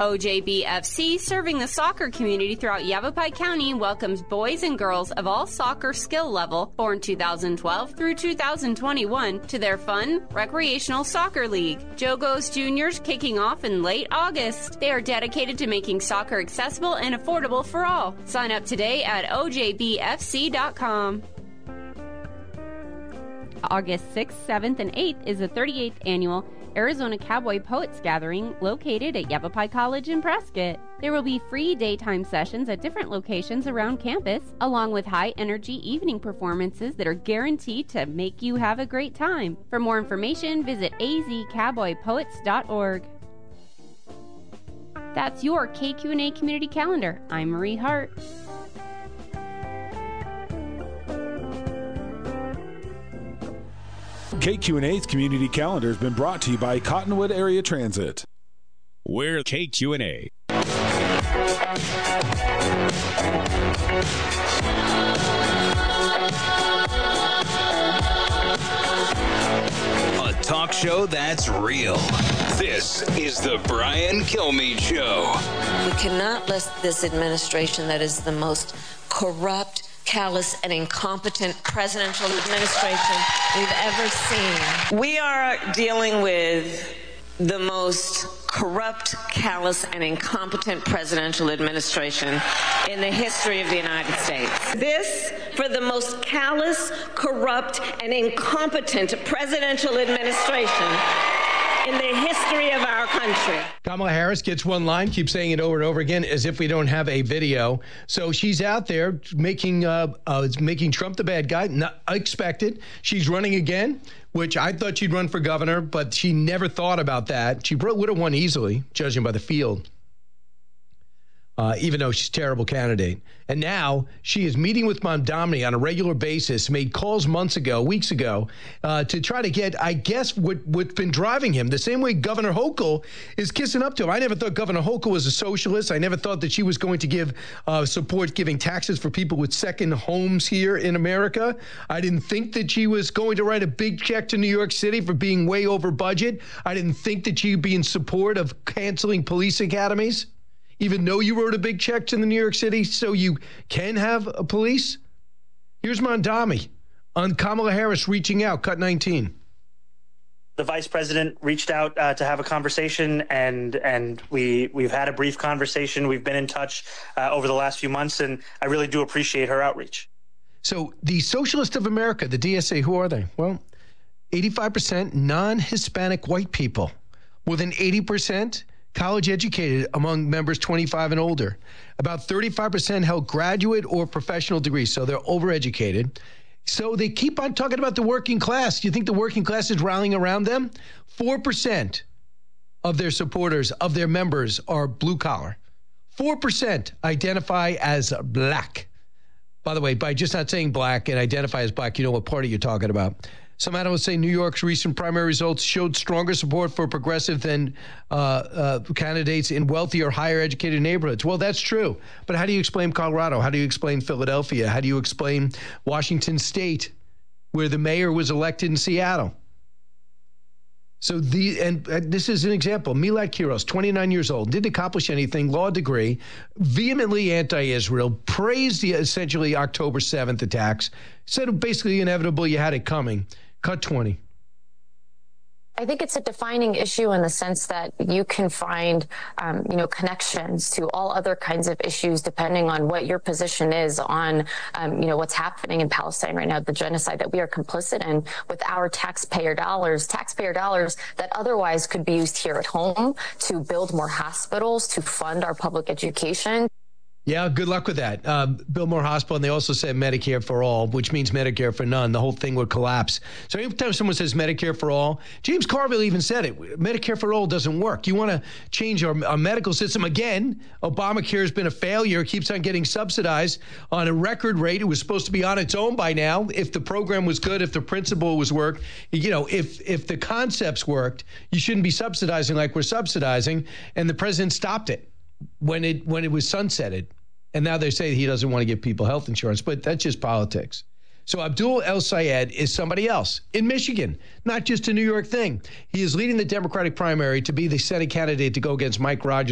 OJBFC, serving the soccer community throughout Yavapai County, welcomes boys and girls of all soccer skill level, born 2012 through 2021, to their fun, recreational soccer league. Jogos Juniors kicking off in late August. They are dedicated to making soccer accessible and affordable for all. Sign up today at ojbfc.com. August 6th, 7th, and 8th is the 38th annual Arizona Cowboy Poets Gathering located at Yavapai College in Prescott. There will be free daytime sessions at different locations around campus, along with high-energy evening performances that are guaranteed to make you have a great time. For more information, visit azcowboypoets.org. That's your KQ&A Community Calendar. I'm Marie Hart. KQ&A's Community Calendar has been brought to you by Cottonwood Area Transit. We're KQ&A. A talk show that's real. This is the Brian Kilmeade Show. We cannot let this administration that is the most corrupt, callous, and incompetent presidential administration we've ever seen. We are dealing with the most corrupt, callous, and incompetent presidential administration in the history of the United States. This for the most callous, corrupt, and incompetent presidential administration in the history of our country. Kamala Harris gets one line, keeps saying it over and over again as if we don't have a video. So she's out there making Trump the bad guy, not expected. She's running again, which I thought she'd run for governor, but she never thought about that. She would have won easily, judging by the field, even though she's a terrible candidate. And now she is meeting with Mamdani on a regular basis, made calls weeks ago, to try to get, I guess, what's been driving him, the same way Governor Hochul is kissing up to him. I never thought Governor Hochul was a socialist. I never thought that she was going to give support, giving taxes for people with second homes here in America. I didn't think that she was going to write a big check to New York City for being way over budget. I didn't think that she'd be in support of canceling police academies, even though you wrote a big check to the New York City so you can have a police. Here's Mamdani on Kamala Harris reaching out, cut 19. The vice president reached out to have a conversation, and we've had a brief conversation. We've been in touch over the last few months, and I really do appreciate her outreach. So the Socialists of America, the DSA, who are they? Well, 85% non-Hispanic white people, more than 80% college educated among members 25 and older. About 35% held graduate or professional degrees, so they're overeducated. So they keep on talking about the working class. Do you think the working class is rallying around them? 4% of their supporters, of their members, are blue collar. 4% identify as black. By the way, by just not saying black and identify as black, you know what party you're talking about. Some analysts say New York's recent primary results showed stronger support for progressive than candidates in wealthier, higher educated neighborhoods. Well, that's true. But how do you explain Colorado? How do you explain Philadelphia? How do you explain Washington State, where the mayor was elected in Seattle? So this is an example. Milad Kiros, 29 years old, didn't accomplish anything, law degree, vehemently anti-Israel, praised the essentially October 7th attacks, said basically inevitable, you had it coming. Cut 20. I think it's a defining issue in the sense that you can find, connections to all other kinds of issues depending on what your position is on, what's happening in Palestine right now, the genocide that we are complicit in with our taxpayer dollars that otherwise could be used here at home to build more hospitals, to fund our public education. Yeah, good luck with that. Build more hospital, and they also said Medicare for all, which means Medicare for none. The whole thing would collapse. So every time someone says Medicare for all, James Carville even said it, Medicare for all doesn't work. You want to change our medical system. Again, Obamacare has been a failure. It keeps on getting subsidized on a record rate. It was supposed to be on its own by now. If the program was good, if the principle was worked, if the concepts worked, you shouldn't be subsidizing like we're subsidizing. And the president stopped it when it was sunsetted. And now they say he doesn't want to give people health insurance, but that's just politics. So Abdul El-Sayed is somebody else in Michigan, not just a New York thing. He is leading the Democratic primary to be the Senate candidate to go against Mike Rogers.